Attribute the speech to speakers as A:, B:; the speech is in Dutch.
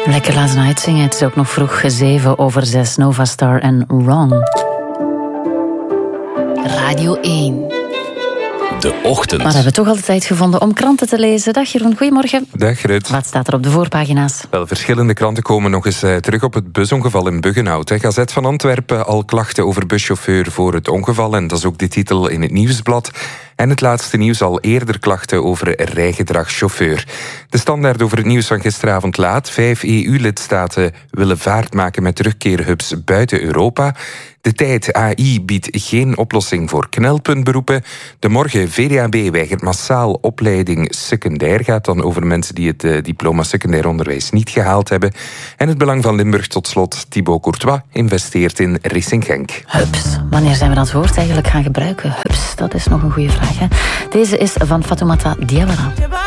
A: Lekker laten uitzingen. Het is ook nog vroeg 7:07. Nova Star en Wrong. Radio 1.
B: De ochtend.
A: Maar we hebben toch altijd tijd gevonden om kranten te lezen. Dag Jeroen, goedemorgen.
C: Dag Rut.
A: Wat staat er op de voorpagina's?
C: Wel, verschillende kranten komen nog eens terug op het busongeval in Buggenhout. Gazet van Antwerpen, al klachten over buschauffeur voor het ongeval. En dat is ook de titel in het Nieuwsblad. En het laatste nieuws, al eerder klachten over rijgedrag chauffeur. De Standaard over het nieuws van gisteravond laat. 5 EU-lidstaten willen vaart maken met terugkeerhubs buiten Europa. De Tijd, AI biedt geen oplossing voor knelpuntberoepen. De Morgen, VDAB weigert massaal opleiding secundair. Gaat dan over mensen die het diploma secundair onderwijs niet gehaald hebben. En het Belang van Limburg tot slot. Thibaut Courtois investeert in Racing Genk.
A: Hubs. Wanneer zijn we dat woord eigenlijk gaan gebruiken? Hubs, dat is nog een goede vraag. Hè? Deze is van Fatoumata Diawara.